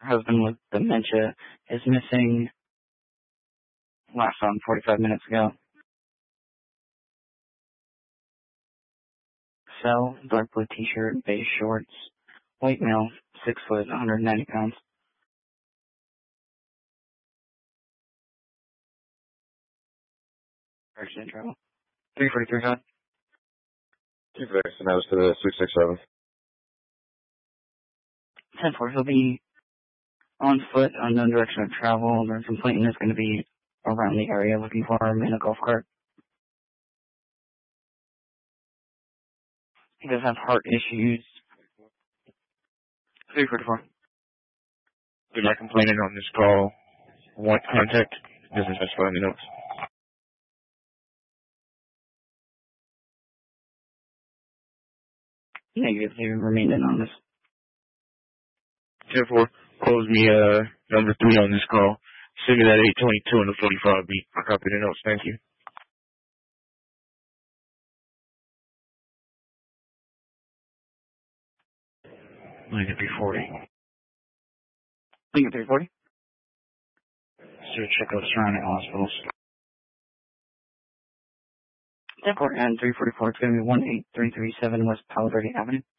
Her husband with dementia is missing. Last found 45 minutes ago. Cell, dark blue t-shirt, beige shorts, white male, 6 foot, 190 pounds. Person travel. 343 hot. 2 and I was to the 667. 10-4, he'll be on foot, unknown direction of travel. The complainant is going to be around the area looking for him in a golf cart. He does have heart issues. 344. Did my complainant on this call want contact? Doesn't specify in the notes. Negative, he remained anonymous. 10-4, close me, number 3 on this call. Send me that 822 and the 45 beat. I copy the notes, thank you. Lincoln 340. Lincoln 340. So check out surrounding hospitals. 10-4 and 344, it's going to be 18337 West Palo Verde Avenue.